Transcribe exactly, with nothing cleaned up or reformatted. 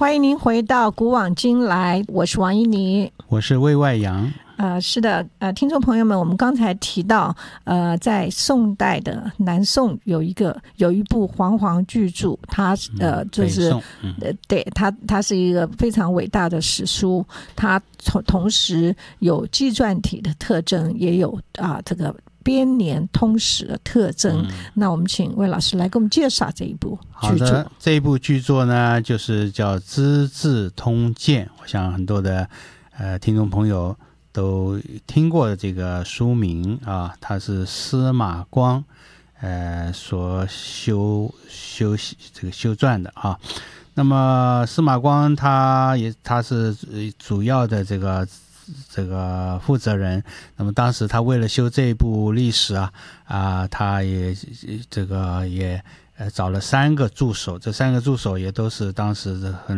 欢迎您回到古往今来，我是王依妮， 我是魏外阳。 呃，是的，呃，听众朋友们，我们刚才提到，呃，在宋代的南宋有一个有一部煌煌巨著，它呃就是， 嗯、 呃，对它它是一个非常伟大的史书，它同同时有纪传体的特征，也有啊、呃、这个编年通史的特征。嗯、那我们请魏老师来给我们介绍这一部巨著。 好的，这一部巨作呢，就是叫《资治通鉴》，我想很多的呃听众朋友都听过这个书名啊，它是司马光呃所修修这个修撰的啊。那么司马光他也他是主要的这个这个负责人。那么当时他为了修这一部历史啊啊，他也这个也呃找了三个助手，这三个助手也都是当时很